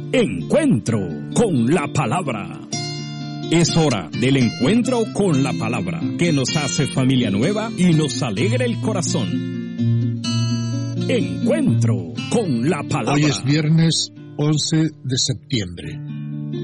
Encuentro con la palabra. Es hora del encuentro con la palabra, que nos hace familia nueva y nos alegra el corazón. Encuentro con la palabra. Hoy es viernes 11 de septiembre.